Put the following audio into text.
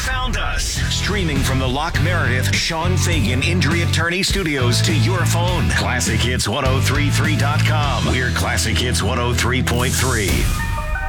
found us. Streaming from the Lock Meredith Sean Fagan Injury Attorney Studios to your phone. ClassicHits1033.com. We're Classic Hits 103.3.